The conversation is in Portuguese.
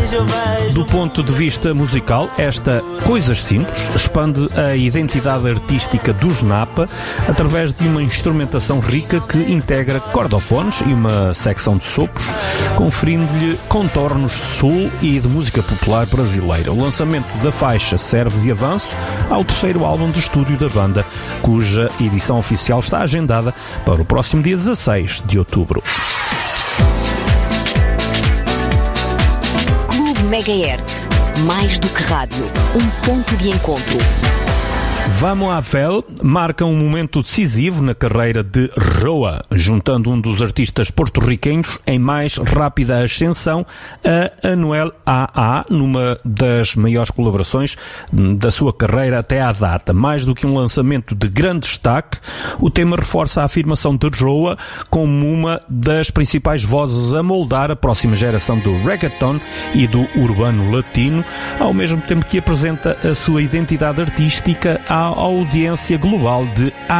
Do ponto de vista musical, esta Coisas Simples expande a identidade artística dos Napa através de uma instrumentação rica que integra cordofones e uma secção de sopros, conferindo-lhe contornos de soul e de música popular brasileira. O lançamento da faixa serve de avanço ao terceiro álbum de estúdio da banda, cuja edição oficial está agendada para o próximo dia 16 de outubro. Clube Megahertz. Mais do que rádio. Um ponto de encontro. Vamos à Vel marca um momento decisivo na carreira de Roa, juntando um dos artistas porto-riquenhos em mais rápida ascensão a Anuel AA, numa das maiores colaborações da sua carreira até à data. Mais do que um lançamento de grande destaque, o tema reforça a afirmação de Roa como uma das principais vozes a moldar a próxima geração do reggaeton e do urbano latino, ao mesmo tempo que apresenta a sua identidade artística à audiência global de